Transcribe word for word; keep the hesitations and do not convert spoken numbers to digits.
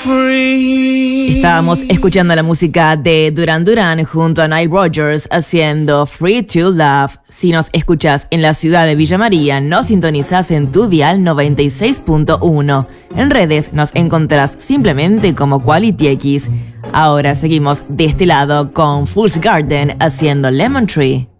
free. Estábamos escuchando la música de Duran Duran junto a Nile Rodgers haciendo Free to Love. Si nos escuchas en la ciudad de Villa María, nos sintonizás en tu dial noventa y seis punto uno. En redes nos encontrás simplemente como Quality X. Ahora seguimos de este lado con Fool's Garden haciendo Lemon Tree.